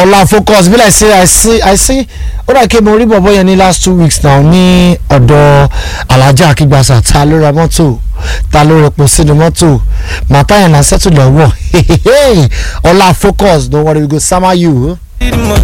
Ola focus be like say I see what I came on boy in the last 2 weeks now ní ọ̀dọ̀ Alhaja Akigbasa ta ló ra mọ́tò ta ló repo sínú mọ́tò mata yan na settle lọ́wọ́ Ola focus don't worry we go sama you